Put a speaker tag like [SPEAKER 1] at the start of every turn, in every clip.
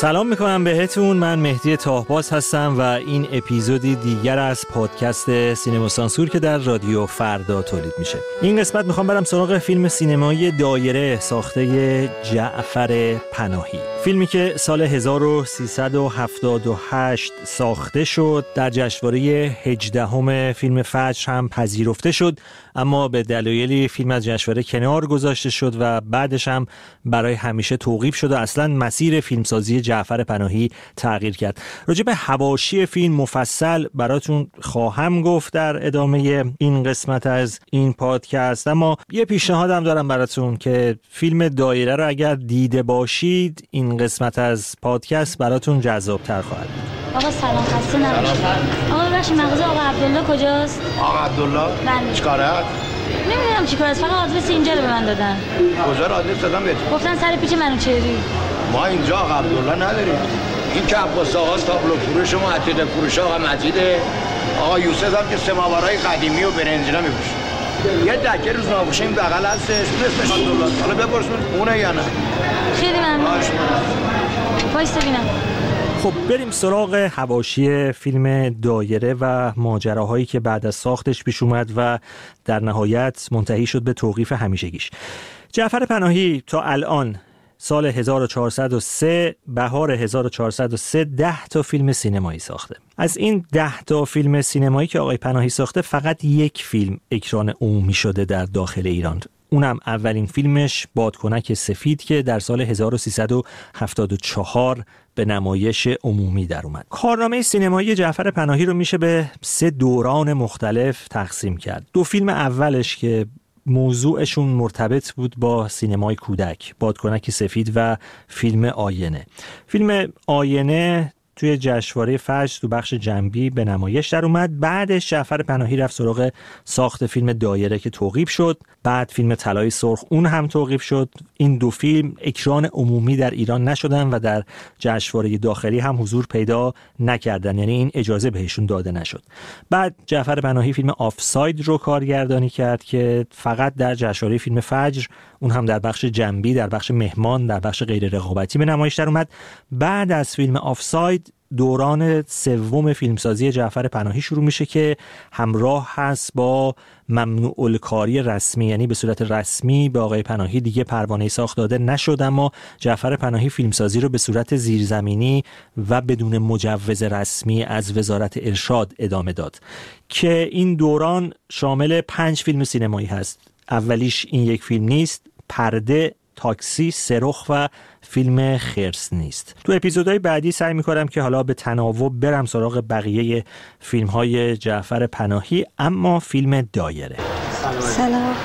[SPEAKER 1] سلام میکنم بهتون. من مهدی تاهباز هستم و این اپیزودی دیگر از پادکست سینما سانسور که در رادیو فردا تولید میشه. این قسمت میخوام برم سراغ فیلم سینمایی دایره ساخته جعفر پناهی. فیلمی که سال 1378 ساخته شد، در جشنواره 18 فیلم فجر هم پذیرفته شد، اما به دلایلی فیلم از جشنواره کنار گذاشته شد و بعدش هم برای همیشه توقیف شد و اصلا مسیر فیلمسازی جعفر پناهی تغییر کرد. راجع به حواشی فیلم مفصل براتون خواهم گفت در ادامه این قسمت از این پادکست، اما یه پیشنهادم دارم براتون که فیلم دایره رو اگر دیده باشید این قسمت از پادکست براتون جذاب‌تر خواهد بود.
[SPEAKER 2] آقا سلام، خسته نباشید. آقا ببخشید مغازه آقا عبدالله کجاست؟
[SPEAKER 3] آقا عبدالله؟
[SPEAKER 2] بله.
[SPEAKER 3] چیکاره؟
[SPEAKER 2] نمیدونم چیکار است، فقط آدرس اینجا رو به من دادن.
[SPEAKER 3] کجا رو آدرس دادم بهت؟
[SPEAKER 2] گفتن سر پیچ منوچهری.
[SPEAKER 3] ما اینجا آقا عبدالله نداریم. این که عباس آقاست، تابلو فروش و عتیق فروش آقا مجیده. آقا یوسف هم که سماورای قدیمی و برنجینا می‌فروشه. یه دکه روزنامه‌نگار این بغل هستش، اسمش عبدالله. حالا بپرسون اونه یا نه.
[SPEAKER 2] خیلی ممنون. وایس ببینم.
[SPEAKER 1] خب بریم سراغ حواشی فیلم دایره و ماجراهایی که بعد از ساختش پیش اومد و در نهایت منتهی شد به توقیف همیشگیش. جعفر پناهی تا الان سال 1403 بهار 1403 10 تا فیلم سینمایی ساخته. از این 10 تا فیلم سینمایی که آقای پناهی ساخته فقط یک فیلم اکران عمومی شده در داخل ایران. اونم اولین فیلمش بادکنک سفید که در سال 1374 به نمایش عمومی در اومد. کارنامه سینمایی جعفر پناهی رو میشه به 3 دوران مختلف تقسیم کرد. 2 فیلم اولش که موضوعشون مرتبط بود با سینمای کودک، بادکنک سفید و فیلم آینه. فیلم آینه توی جشنواره فجر تو بخش جنبی به نمایش در اومد. بعدش جعفر پناهی رفت سراغ ساخت فیلم دایره که توقیف شد. بعد فیلم طلای سرخ اون هم توقیف شد. این 2 فیلم اکران عمومی در ایران نشدن و در جشنواره داخلی هم حضور پیدا نکردن، یعنی این اجازه بهشون داده نشد. بعد جعفر پناهی فیلم آفساید رو کارگردانی کرد که فقط در جشنواره فیلم فجر، اون هم در بخش جنبی، در بخش مهمان، در بخش غیر رقابتی به نمایش در اومد. بعد از فیلم آفساید دوران 3 فیلمسازی جعفر پناهی شروع میشه که همراه هست با ممنوع الکاری رسمی، یعنی به صورت رسمی به آقای پناهی دیگه پروانه ساخت داده نشد، اما جعفر پناهی فیلمسازی رو به صورت زیرزمینی و بدون مجوز رسمی از وزارت ارشاد ادامه داد که این دوران شامل 5 فیلم سینمایی هست. اولیش این یک فیلم نیست، پرده، تاکسی، سرخ و فیلم خرس نیست. تو اپیزودهای بعدی سعی میکنم که حالا به تناوب برم سراغ بقیه فیلم‌های جعفر پناهی، اما فیلم دایره.
[SPEAKER 4] سلام.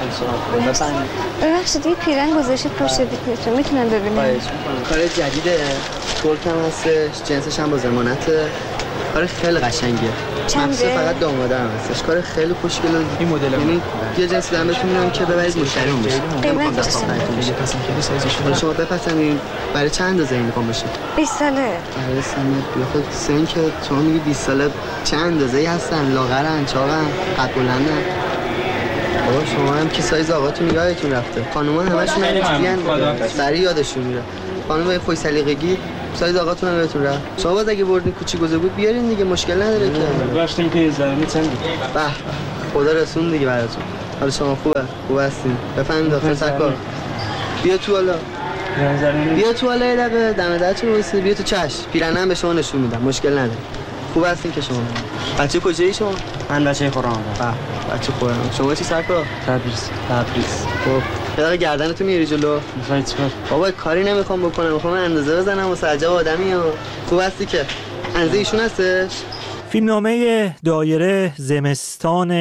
[SPEAKER 4] ببخشید یه پیرن گذاشتید پشت دیپتون، میتونم ببینم؟
[SPEAKER 5] کار جدیده، ترک هم هستش، جنسش هم با ضمانته. کار خیلی قشنگیه.
[SPEAKER 4] چنده؟
[SPEAKER 5] فقط دامادم هستش. کار خیلی خوشگله. این مدل یعنی یه جنس دارم بهتون میگم که ببرید مشتریمون بشه.
[SPEAKER 4] قیمتش
[SPEAKER 5] چقدره؟ شما بپسندین برای چند اندازه این میخوام بشه؟
[SPEAKER 4] 20 ساله.
[SPEAKER 5] برای سن سن که شما میگی 20 ساله چند اندازه‌ای هستن؟ لاغرن، چاقن، قد بلندن؟ بابا شما هم که سایز آقاتون یادتون رفته. خانوما همشون اینجوریان، سری یادشون میره. خانم خوش سلیقگی سایز آقاتون هم بهتون رفت. شما باز اگه بردین کوچیک بود بیارین دیگه، مشکل نداره که.
[SPEAKER 6] داشتیم که زمین چند
[SPEAKER 5] به خدا رسون دیگه براتون. حالا شما خوب هستین. بفهمید داخل سرکار. بیا تو حالا. بیا تو حالا یه دقیقه دم درتون واسه بیا تو چش. پیرنم به شما نشون میدم، مشکل نداره. خوب هستین که شما. بچه کجایی شما؟
[SPEAKER 6] من بچه خورم.
[SPEAKER 5] بچه خورم. شما چی سرکار؟
[SPEAKER 6] تبریز.
[SPEAKER 5] خب یه دقیقه گردنتو میاری جلو.
[SPEAKER 6] میخوای چیکار؟
[SPEAKER 5] بابا کاری نمیخوام بکنم، میخوام اندازه بزنم واسه عجب آدمی ها. خوب هستی که اندازه ایشون هستش؟
[SPEAKER 1] فیلمنامه دایره زمستان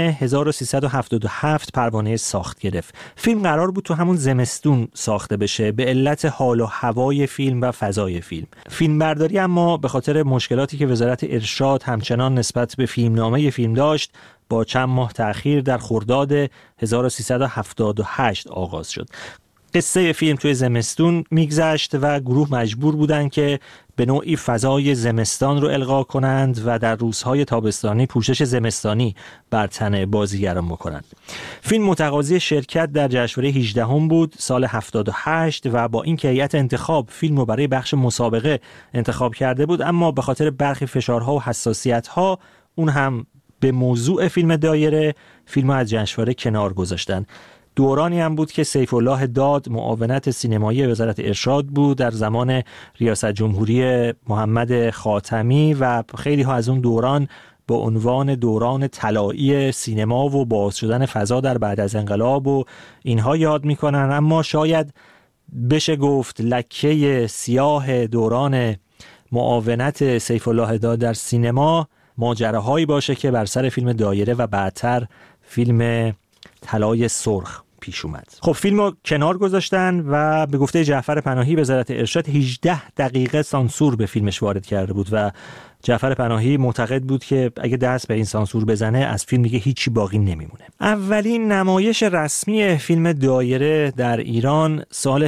[SPEAKER 1] 1377 پروانه ساخت گرفت. فیلم قرار بود تو همون زمستون ساخته بشه به علت حال و هوای فیلم و فضای فیلم. فیلمبرداری اما به خاطر مشکلاتی که وزارت ارشاد همچنان نسبت به فیلمنامه فیلم داشت با چند ماه تأخیر در خرداد 1378 آغاز شد. قصه فیلم توی زمستون میگذشت و گروه مجبور بودن که به نوعی فضای زمستان رو القا کنند و در روزهای تابستانی پوشش زمستانی بر تن بازیگران بکنند. فیلم متقاضی شرکت در جشنواره 18 بود سال 78 و با این که هیئت انتخاب فیلم رو برای بخش مسابقه انتخاب کرده بود، اما به خاطر برخی فشارها و حساسیت‌ها اون هم به موضوع فیلم دایره فیلم از جشنواره کنار گذاشتن. دورانی هم بود که سیف الله داد معاونت سینمایی وزارت ارشاد بود در زمان ریاست جمهوری محمد خاتمی و خیلی ها از اون دوران با عنوان دوران طلایی سینما و باز شدن فضا در بعد از انقلاب و اینها یاد میکنن، اما شاید بشه گفت لکه سیاه دوران معاونت سیف الله داد در سینما ماجراهایی باشه که بر سر فیلم دایره و بعدتر فیلم طلای سرخ پیش اومد. خب فیلمو کنار گذاشتن و به گفته جعفر پناهی وزارت ارشاد 18 دقیقه سانسور به فیلمش وارد کرده بود و جعفر پناهی معتقد بود که اگه دست به این سانسور بزنه از فیلم دیگه هیچی باقی نمیمونه. اولین نمایش رسمی فیلم دایره در ایران سال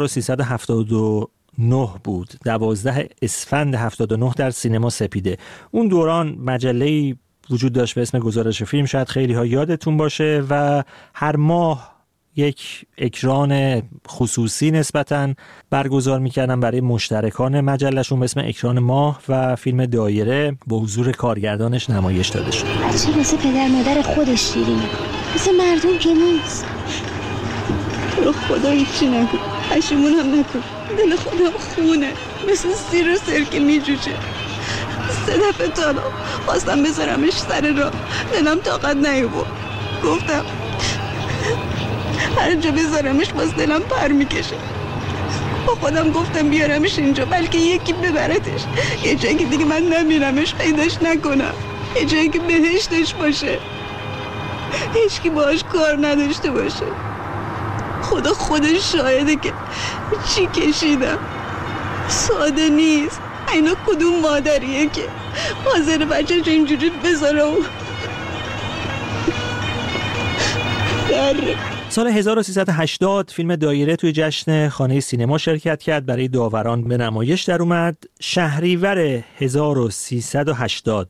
[SPEAKER 1] 1379 بود، 12 اسفند 79 در سینما سپیده. اون دوران مجله‌ای وجود داشت به اسم گزارش فیلم، شاید خیلی ها یادتون باشه، و هر ماه یک اکران خصوصی نسبتاً برگزار میکردن برای مشترکان مجلهشون به اسم اکران ماه و فیلم دایره با حضور کارگردانش نمایش داده شد.
[SPEAKER 2] بچه واسه پدر مادر خودش شیرینه، واسه مردم که نیست.
[SPEAKER 7] تو خدا هیچی نکن، پشیمون هم نکن، دل خودم خونه مثل سیر و سرکه میجوشه. 3 دفعه تالا خواستم بذارمش سر راه، دلم طاقت نیاورد. گفتم هر جا بذارمش باز دلم پر میکشه. با خودم گفتم بیارمش اینجا بلکه یکی ببرتش، یه جایی که دیگه من نمیرمش پیداش نکنم، یه جایی که بهشتش باشه، هیچکی باهاش کار نداشته باشه. خدا خودش شاهده که چی کشیدم. ساده نیست. اینا کدوم مادریه که حاضر بچه‌ش اینجوری بذاره و
[SPEAKER 1] سال 1380 فیلم دایره توی جشن خانه سینما شرکت کرد، برای داوران به نمایش در اومد. شهریور 1380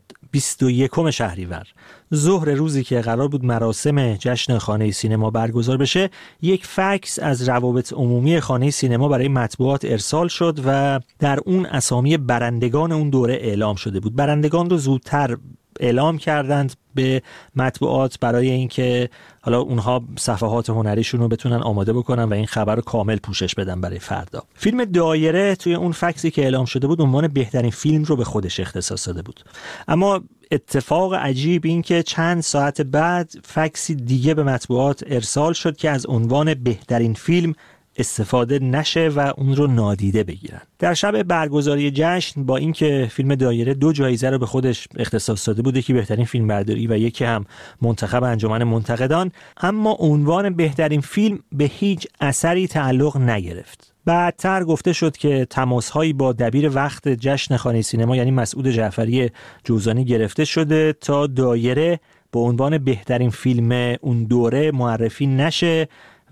[SPEAKER 1] 21 شهریور ظهر روزی که قرار بود مراسم جشن خانه سینما برگزار بشه، یک فکس از روابط عمومی خانه سینما برای مطبوعات ارسال شد و در اون اسامی برندگان اون دوره اعلام شده بود. برندگان رو زودتر اعلام کردند به مطبوعات برای اینکه حالا اونها صفحات هنریشون رو بتونن آماده بکنن و این خبر رو کامل پوشش بدن برای فردا. فیلم دایره توی اون فکسی که اعلام شده بود عنوان بهترین فیلم رو به خودش اختصاص داده بود، اما اتفاق عجیب این که چند ساعت بعد فکسی دیگه به مطبوعات ارسال شد که از عنوان بهترین فیلم استفاده نشه و اون رو نادیده بگیرن. در شب برگزاری جشن با اینکه فیلم دایره 2 جایزه رو به خودش اختصاص داده بود، یکی بهترین فیلم برداری و یکی هم منتخب انجمن منتقدان، اما عنوان بهترین فیلم به هیچ اثری تعلق نگرفت. بعدتر گفته شد که تماس‌هایی با دبیر وقت جشن خانه سینما یعنی مسعود جعفری جوزانی گرفته شده تا دایره به عنوان بهترین فیلم اون دوره معرفی نشه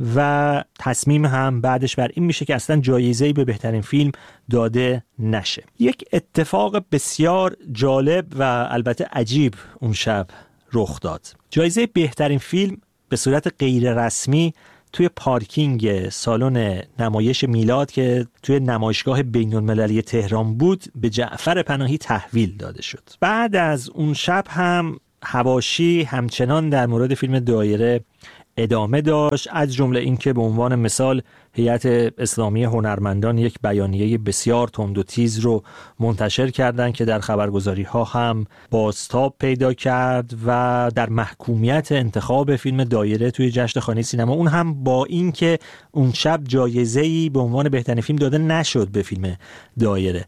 [SPEAKER 1] و تصمیم هم بعدش بر این میشه که اصلا جایزه‌ای به بهترین فیلم داده نشه. یک اتفاق بسیار جالب و البته عجیب اون شب رخ داد. جایزه بهترین فیلم به صورت غیر رسمی توی پارکینگ سالن نمایش میلاد که توی نمایشگاه بین‌المللی تهران بود به جعفر پناهی تحویل داده شد. بعد از اون شب هم حواشی همچنان در مورد فیلم دایره ادامه داشت، از جمله اینکه به عنوان مثال هیئت اسلامی هنرمندان یک بیانیه بسیار تند و تیز رو منتشر کردند که در خبرگزاری‌ها هم بازتاب پیدا کرد و در محکومیت انتخاب فیلم دایره توی جشن خانه سینما، اون هم با اینکه اون شب جایزه‌ای به عنوان بهترین فیلم داده نشد به فیلم دایره،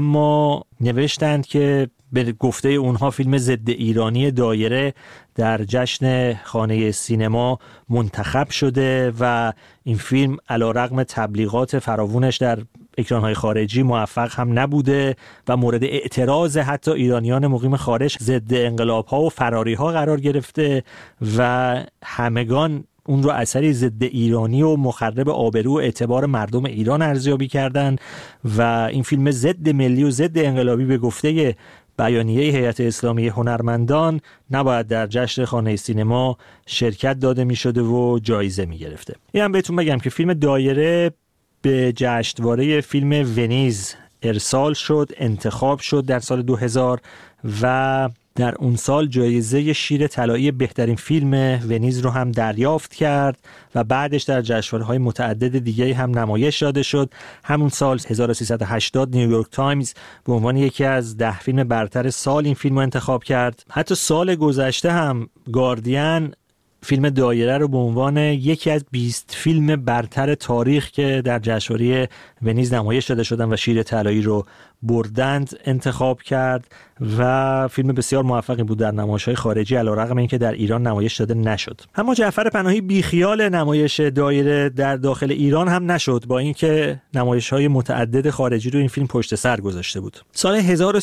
[SPEAKER 1] اما نوشتند که به گفته اونها فیلم ضد ایرانی دایره در جشن خانه سینما منتخب شده و این فیلم علیرغم تبلیغات فراوونش در اکران‌های خارجی موفق هم نبوده و مورد اعتراض حتی ایرانیان مقیم خارج ضد انقلاب‌ها و فراری‌ها قرار گرفته و همگان اون رو اثری ضد ایرانی و مخرب آبرو و اعتبار مردم ایران ارزیابی کردن و این فیلم ضد ملی و ضد انقلابی به گفته بیانیه هیئت اسلامی هنرمندان نباید در جشن خانه سینما شرکت داده می شده و جایزه می گرفته. اینم بهتون بگم که فیلم دایره به جشنواره فیلم ونیز ارسال شد، انتخاب شد در سال 2000 و در اون سال جایزه شیر طلایی بهترین فیلم ونیز رو هم دریافت کرد و بعدش در جشنواره‌های متعدد دیگه هم نمایش داده شد. همون سال 1380 نیویورک تایمز به عنوان یکی از 10 فیلم برتر سال این فیلم رو انتخاب کرد. حتی سال گذشته هم گاردین فیلم دایره رو به عنوان یکی از 20 فیلم برتر تاریخ که در جشنواره ونیز نمایش داده شدن و شیر طلایی رو بردند انتخاب کرد و فیلم بسیار موفقی بود در نمایش‌های خارجی علیرغم اینکه در ایران نمایش داده نشد. اما جعفر پناهی بیخیال نمایش دایره در داخل ایران هم نشد، با اینکه نمایش‌های متعدد خارجی رو این فیلم پشت سر گذاشته بود. سال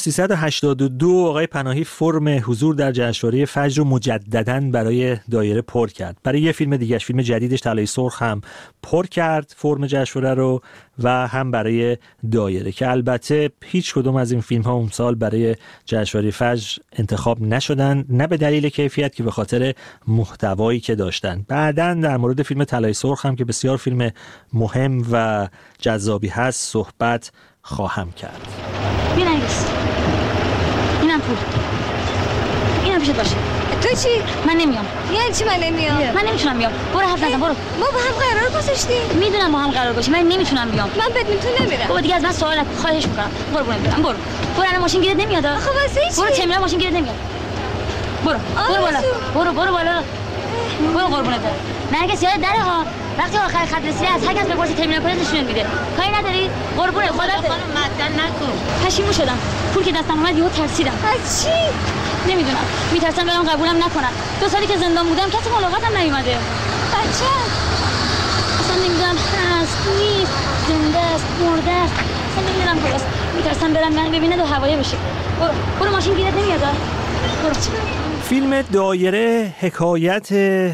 [SPEAKER 1] 1382 آقای پناهی فرم حضور در جشنواره فجر رو مجدداً برای دایره پر کرد. برای یه فیلم دیگه، فیلم جدیدش طلای سرخ هم پر کرد فرم جشنواره رو و هم برای دایره که البته هیچ کدوم از این فیلم ها اون سال برای جشنواره فجر انتخاب نشدن، نه به دلیل کیفیت که به خاطر محتوایی که داشتن. بعداً در مورد فیلم طلای سرخ هم که بسیار فیلم مهم و جذابی هست صحبت خواهم کرد.
[SPEAKER 8] بینرگیس اینم پول، اینم پیشت باشه.
[SPEAKER 4] تو چی؟
[SPEAKER 8] من نمیام.
[SPEAKER 4] یعنی چی من نمیام؟
[SPEAKER 8] من نمیتونم بیام. برو حرف نزن، برو.
[SPEAKER 4] ما با هم قرار گذاشتیم.
[SPEAKER 8] میدونم با هم قرار گذاشتیم، من نمیتونم بیام.
[SPEAKER 4] من بدون تو نمیرم.
[SPEAKER 8] بابا دیگه از من سوال نکن، خواهش میکنم. برو برم. برو. الان ماشین گیرت نمیاد.
[SPEAKER 4] آخه واسه چی؟
[SPEAKER 8] برو ترمینال ماشین گیرت نمیاد. برو بالا. برو بالا. برو قربونت برم. نرگس یاد دره ها. وقتی آخر خط رسیدی از هر کس بپرسی ترمینال کجاست نشون میده. کاری نداری؟ قربونت خدا خانم مدن نکن. پشیمون شدم. پول که دستم اومد یهو ترسیدم.
[SPEAKER 4] از چی؟
[SPEAKER 8] نمیدونم. میترسم برام قبولم نکنن. 2 سالی که زندان بودم کسی ملاقاتم نیومده.
[SPEAKER 4] بچه
[SPEAKER 8] اصلا نمیدونم هست نیست، زنده است، مرده است. اصلا نمیدونم کجاست. میترسم برم من ببینه دو هوایه بشه. برو ماشین گیرت نمیاد. برو.
[SPEAKER 1] فیلم دایره حکایت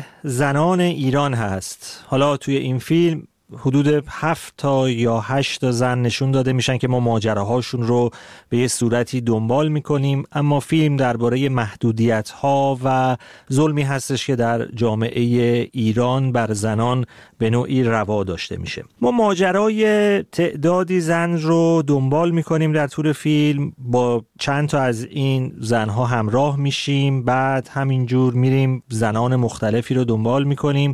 [SPEAKER 1] زنان ایران هست. حالا توی این فیلم حدود 7 تا یا 8 تا زن نشون داده میشن که ما ماجراهاشون رو به یه صورتی دنبال میکنیم، اما فیلم درباره محدودیت‌ها و ظلمی هستش که در جامعه ایران بر زنان به نوعی روا داشته میشه. ما ماجرای تعدادی زن رو دنبال میکنیم در طول فیلم، با چند تا از این زنها همراه میشیم، بعد همینجور میریم زنان مختلفی رو دنبال میکنیم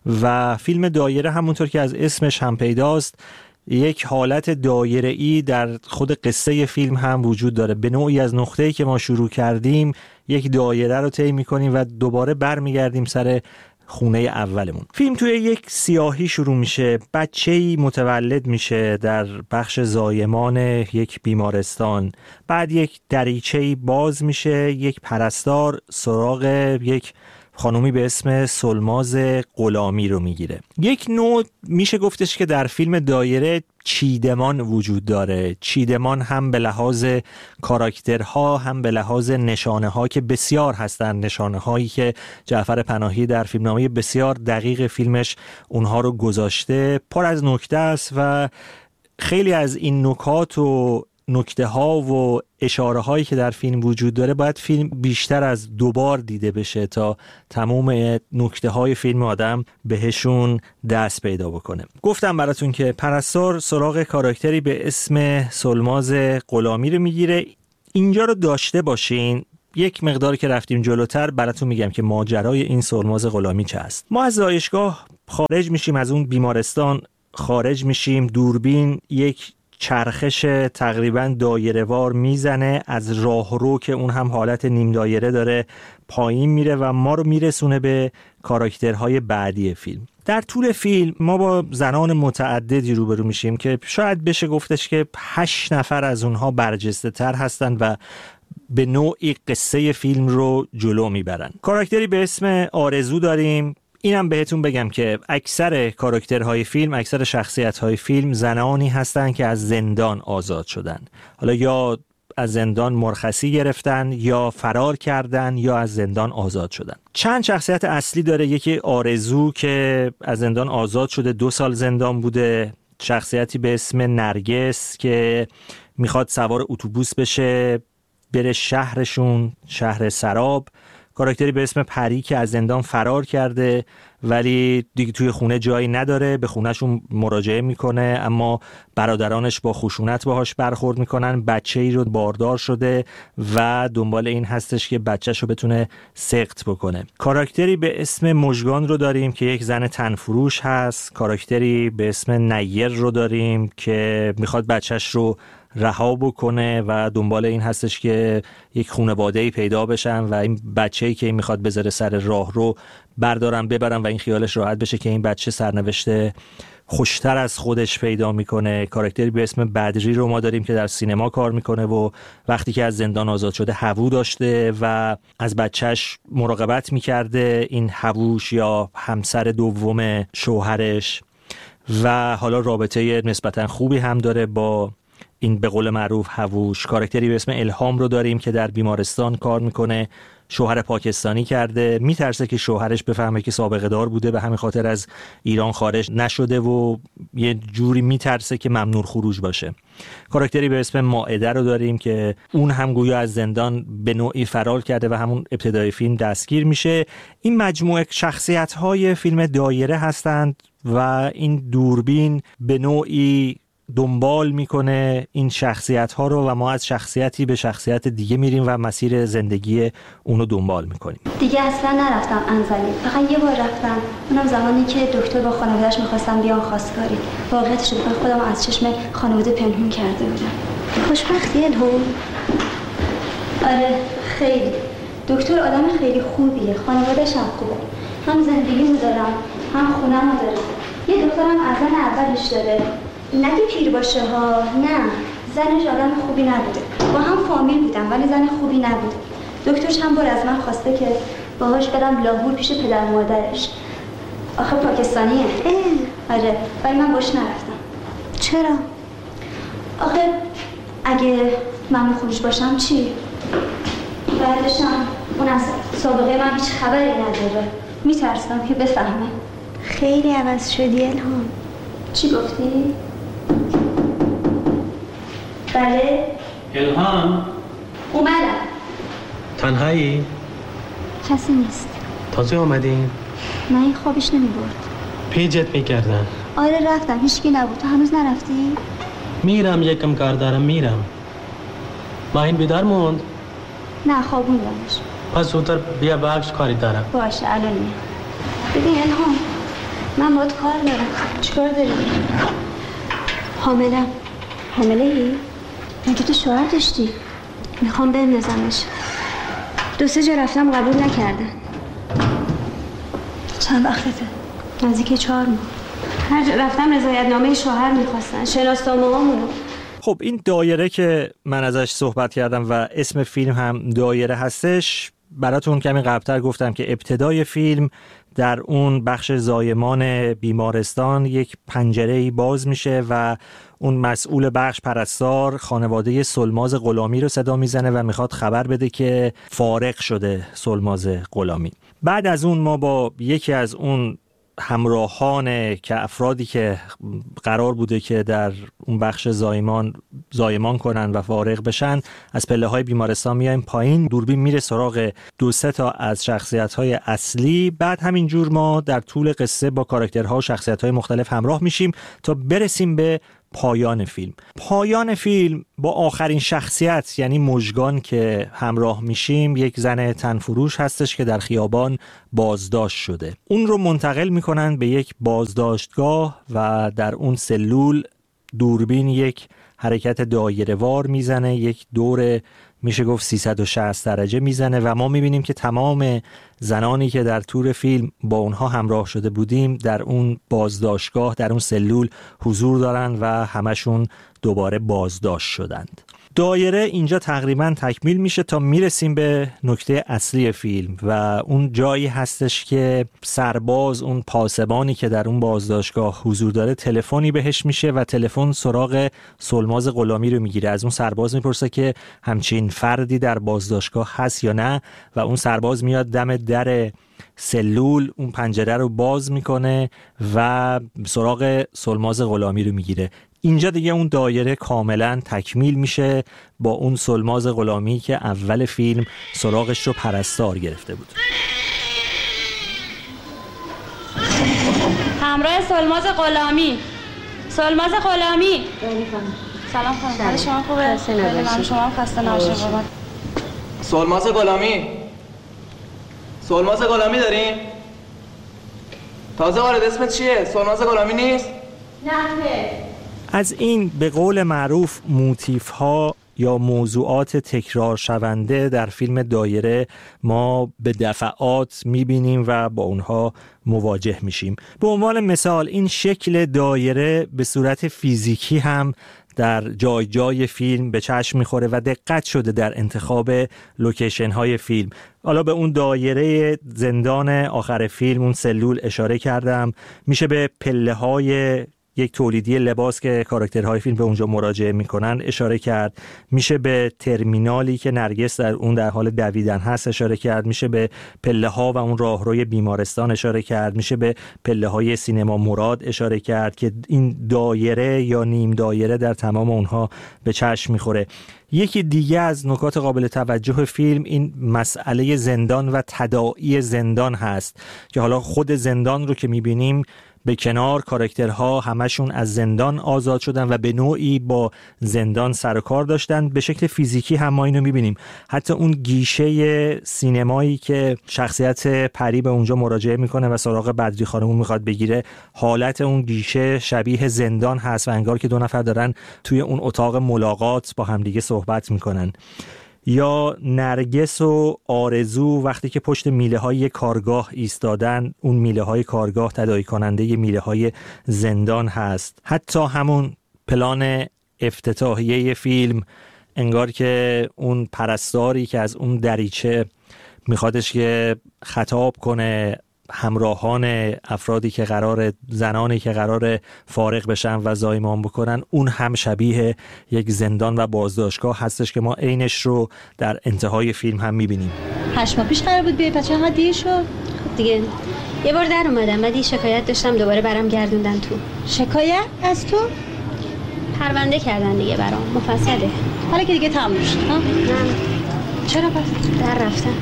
[SPEAKER 1] و فیلم دایره همونطور که از اسمش هم پیداست یک حالت دایره‌ای در خود قصه فیلم هم وجود داره. به نوعی از نقطه‌ای که ما شروع کردیم یک دایره رو طی می‌کنیم و دوباره برمیگردیم سر خونه اولمون. فیلم توی یک سیاهی شروع میشه. بچه‌ای متولد میشه در بخش زایمان یک بیمارستان. بعد یک دریچه‌ای باز میشه، یک پرستار سراغ یک خانومی به اسم سلماز غلامی رو میگیره. یک نوع میشه گفتش که در فیلم دایره چیدمان وجود داره. چیدمان هم به لحاظ کاراکترها هم به لحاظ نشانه ها که بسیار هستن، نشانه هایی که جعفر پناهی در فیلمنامه بسیار دقیق فیلمش اونها رو گذاشته، پر از نکته است و خیلی از این نکات و نکته ها و اشاره هایی که در فیلم وجود داره باید فیلم بیشتر از 2 بار دیده بشه تا تمام نکته های فیلم آدم بهشون دست پیدا بکنه. گفتم براتون که پرستار سراغ کاراکتری به اسم سلماز غلامی رو میگیره. اینجا رو داشته باشین. یک مقدار که رفتیم جلوتر براتون میگم که ماجرای این سلماز غلامی چه است. ما از زایشگاه خارج میشیم، از اون بیمارستان خارج میشیم، دوربین یک چرخش تقریبا دایره‌وار میزنه از راهرو که اون هم حالت نیم دایره داره پایین میره و ما رو میرسونه به کاراکترهای بعدی فیلم. در طول فیلم ما با زنان متعددی روبرو میشیم که شاید بشه گفتش که 8 نفر از اونها برجسته تر هستن و به نوعی قصه فیلم رو جلو میبرن. کاراکتری به اسم آرزو داریم. اینم بهتون بگم که اکثر کاراکترهای فیلم، اکثر شخصیت‌های فیلم زنانی هستن که از زندان آزاد شدن. حالا یا از زندان مرخصی گرفتن یا فرار کردن یا از زندان آزاد شدن. چند شخصیت اصلی داره. یکی آرزو که از زندان آزاد شده، 2 سال زندان بوده. شخصیتی به اسم نرگس که میخواد سوار اتوبوس بشه بره شهرشون، شهر سراب. کاراکتری به اسم پری که از زندان فرار کرده ولی دیگه توی خونه جایی نداره، به خونهشون مراجعه میکنه اما برادرانش با خشونت باهاش برخورد میکنن. بچه‌ای رو باردار شده و دنبال این هستش که بچه‌ش رو بتونه سقط بکنه. کاراکتری به اسم مژگان رو داریم که یک زن تنفروش هست. کاراکتری به اسم نیر رو داریم که میخواد بچه‌ش رو رها بکنه و دنبال این هستش که یک خانواده‌ای پیدا بشن و این بچه‌ای که میخواد بذاره سر راه رو بردارن ببرن و این خیالش راحت بشه که این بچه سرنوشت خوشتر از خودش پیدا میکنه. کاراکتری به اسم بدری رو ما داریم که در سینما کار میکنه و وقتی که از زندان آزاد شده هوو داشته و از بچهش مراقبت میکرده، این هووش یا همسر دوم شوهرش، و حالا رابطه نسبتا خوبی هم داره با این به قول معروف هووش. کاراکتری به اسم الهام رو داریم که در بیمارستان کار میکنه، شوهر پاکستانی کرده، میترسه که شوهرش بفهمه که سابقه دار بوده، به همین خاطر از ایران خارج نشده و یه جوری میترسه که ممنوع خروج باشه. کاراکتری به اسم مائده رو داریم که اون هم گویا از زندان به نوعی فرار کرده و همون ابتدای فیلم دستگیر میشه. این مجموعه شخصیت‌های فیلم دایره هستند و این دوربین به نوعی دنبال میکنه این شخصیت ها رو و ما از شخصیتی به شخصیت دیگه میریم و مسیر زندگی اونو دنبال میکنیم.
[SPEAKER 4] دیگه اصلا نرفتم انزلی، فقط یه بار رفتم، اونم زمانی که دکتر با خانواده‌اش میخواستم بیان خواستگاری. واقعیتش رو بخوام خودم از چشم خانواده پنهون کرده بودم. خوشبختی الهام. آره خیلی. دکتر آدم خیلی خوبیه، خانواده‌اش هم خوبه. هم زندگیمو دارم، هم خونه‌مو دارم. یه دخترم از زن اولش داره. نگه پیر باشه ها، نه، زنش آدم خوبی نبوده. با هم فامیل بودم ولی زن خوبی نبوده. دکتر چند بار از من خواسته که باهاش برم لاهور پیش پدر مادرش. آخه پاکستانیه. آره، ولی من باش نرفتم.
[SPEAKER 2] چرا؟
[SPEAKER 4] آخه اگه من خروج باشم چی؟ بعدشم اون از سابقه من هیچ خبری نداره. میترسم که بفهمه.
[SPEAKER 2] خیلی عوض شدی الهام.
[SPEAKER 4] چی گفتی؟ بله؟
[SPEAKER 6] الهام
[SPEAKER 4] اومدم.
[SPEAKER 6] تنهایی؟
[SPEAKER 2] کسی نیست.
[SPEAKER 6] تازه آمدین؟
[SPEAKER 2] من این خوابش نمی برد.
[SPEAKER 6] پیجت میکردن؟
[SPEAKER 2] آره رفتم، هیچکی نبود. تو هنوز نرفتی؟
[SPEAKER 6] میرم، یکم کار دارم میرم. ماهین بیدار موند؟
[SPEAKER 2] نه خوابوندمش.
[SPEAKER 6] پس زودتر بیا بخش کاری دارم.
[SPEAKER 2] باشه الان میام. ببین الهام، من باید کار دارم. چیکار داری؟ حاملم.
[SPEAKER 4] حامله ای؟
[SPEAKER 2] مگه تو شوهر داشتی؟ میخوام بندازمش. 2-3 جا رفتم قبول نکردن.
[SPEAKER 4] چند وقتته؟
[SPEAKER 2] نزدیک 4 ماه. هر جا رفتم رضایتنامه شوهر میخواستن، شناسنامه‌هامونو.
[SPEAKER 1] خب این دایره که من ازش صحبت کردم و اسم فیلم هم دایره هستش، براتون کمی قبلتر گفتم که ابتدای فیلم در اون بخش زایمان بیمارستان یک پنجره‌ای باز میشه و اون مسئول بخش پرستار خانواده سلماز غلامی رو صدا میزنه و میخواد خبر بده که فارغ شده سلماز غلامی. بعد از اون ما با یکی از اون همراهان که افرادی که قرار بوده که در اون بخش زایمان کنن و فارغ بشن از پله های بیمارستان میایم پایین. دوربین میره سراغ 2-3 تا از شخصیت های اصلی. بعد همینجور ما در طول قصه با کاراکترها و شخصیت های مختلف همراه میشیم تا برسیم به پایان فیلم. پایان فیلم با آخرین شخصیت یعنی مژگان که همراه میشیم، یک زن تنفروش هستش که در خیابان بازداشت شده. اون رو منتقل میکنن به یک بازداشتگاه و در اون سلول دوربین یک حرکت دایره‌وار میزنه، یک دور میشه گفت 360 درجه میزنه و ما میبینیم که تمام زنانی که در طول فیلم با اونها همراه شده بودیم در اون بازداشتگاه، در اون سلول حضور دارن و همشون دوباره بازداشت شدند. دایره اینجا تقریبا تکمیل میشه تا میرسیم به نکته اصلی فیلم و اون جایی هستش که سرباز، اون پاسبانی که در اون بازداشتگاه حضور داره، تلفنی بهش میشه و تلفن سراغ سلماز غلامی رو میگیره. از اون سرباز میپرسه که همچین فردی در بازداشتگاه هست یا نه و اون سرباز میاد دم در سلول اون پنجره رو باز میکنه و سراغ سلماز غلامی رو میگیره. اینجا دیگه اون دایره کاملا تکمیل میشه با اون سلماز غلامی که اول فیلم سراغش رو پرستار گرفته بود.
[SPEAKER 8] همراه سلماز غلامی. سلماز غلامی. سلام خانم. شما خوبه؟ من شما خسته نباشید قربان.
[SPEAKER 9] سلماز غلامی. سلماز غلامی داریم؟ تازه وارد اسمت چیه؟ سلماز غلامی نیست؟
[SPEAKER 8] نه.
[SPEAKER 1] از این به قول معروف موتیف ها یا موضوعات تکرار شونده در فیلم دایره ما به دفعات میبینیم و با اونها مواجه میشیم. به عنوان مثال این شکل دایره به صورت فیزیکی هم در جای جای فیلم به چشم میخوره و دقت شده در انتخاب لوکیشن های فیلم. حالا به اون دایره زندان آخر فیلم، اون سلول اشاره کردم، میشه به پله های یک تولیدی لباس که کاراکترهای فیلم به اونجا مراجعه میکنن اشاره کرد، میشه به ترمینالی که نرگس در اون در حال دویدن هست اشاره کرد، میشه به پله ها و اون راهروی بیمارستان اشاره کرد، میشه به پله های سینما مراد اشاره کرد که این دایره یا نیم دایره در تمام اونها به چشم میخوره. یکی دیگه از نکات قابل توجه فیلم این مسئله زندان و تداعی زندان هست که حالا خود زندان رو که میبینیم به کنار، کاراکترها همشون از زندان آزاد شدن و به نوعی با زندان سر و کار داشتن. به شکل فیزیکی هم ما اینو میبینیم. حتی اون گیشه سینمایی که شخصیت پری به اونجا مراجعه میکنه و سراغ بدری خانمو میخواد بگیره، حالت اون گیشه شبیه زندان هست و انگار که دو نفر دارن توی اون اتاق ملاقات با همدیگه صحبت میکنن. یا نرگس و آرزو وقتی که پشت میله های کارگاه ایستادن، اون میله های کارگاه تداعی کننده میله های زندان هست. حتی همون پلان افتتاحیه فیلم انگار که اون پرستاری که از اون دریچه میخوادش که خطاب کنه همراهان افرادی که زنانی که قرار فارغ بشن و زایمان بکنن، اون هم شبیه یک زندان و بازداشتگاه هستش که ما عینش رو در انتهای فیلم هم میبینیم.
[SPEAKER 4] 8 ماه پیش قرار بود بیای، بچه ها دیر شد. خب دیگه یه بار در اومدم، بعد شکایت داشتم دوباره برام گردوندن تو.
[SPEAKER 7] شکایت از تو؟
[SPEAKER 4] پرونده کردن دیگه برام، مفصله.
[SPEAKER 7] حالا که دیگه تموم شد ها؟
[SPEAKER 4] نه.
[SPEAKER 7] چرا پس؟
[SPEAKER 4] در رفتم.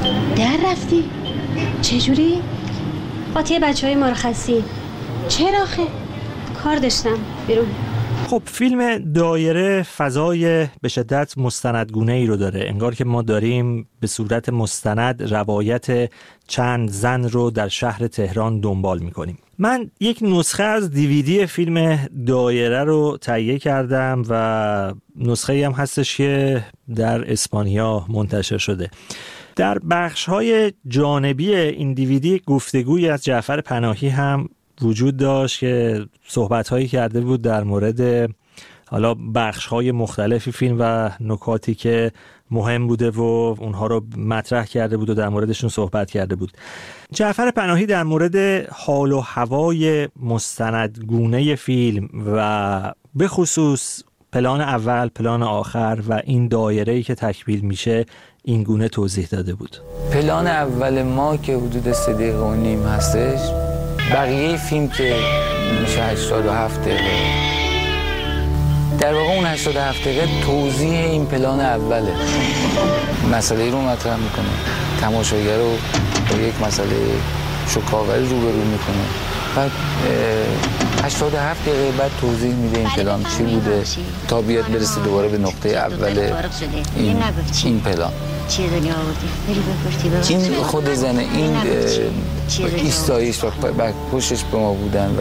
[SPEAKER 7] در رفتی؟ چجوری؟
[SPEAKER 4] قاطی بچه‌های مرخصی.
[SPEAKER 7] چرا خه؟
[SPEAKER 4] کار داشتم بیرون.
[SPEAKER 1] خب فیلم دایره فضای به شدت مستندگونه ای رو داره. انگار که ما داریم به صورت مستند روایت چند زن رو در شهر تهران دنبال میکنیم. من یک نسخه از دیویدی فیلم دایره رو تهیه کردم و نسخه هم هستش که در اسپانیا منتشر شده. در بخش‌های جانبی این دیویدی گفتگویی از جعفر پناهی هم وجود داشت که صحبت‌هایی کرده بود در مورد حالا بخش‌های مختلفی فیلم و نکاتی که مهم بوده و اونها رو مطرح کرده بود و در موردشون صحبت کرده بود. جعفر پناهی در مورد حال و هوای مستندگونه فیلم و به خصوص پلان اول، پلان آخر و این دایره‌ای که تکمیل میشه این گونه توضیح داده بود.
[SPEAKER 10] پلان اول ما که حدود 3 دقیقه و نیم هستش، بقیه فیلم که میشه 87 دقیقه، در واقع اون 87 دقیقه توضیح این پلان اوله. مسئله رو مطرح میکنه، تماشاگر رو با یک مسئله شوک‌آوری روبرو میکنه، بعد 87 دقیقه بعد توضیح میده این پلان چی بوده تا بیاد برسه دوباره به نقطه اول این پلان. این خود زنه، این ایستایش و پشتش به ما بودن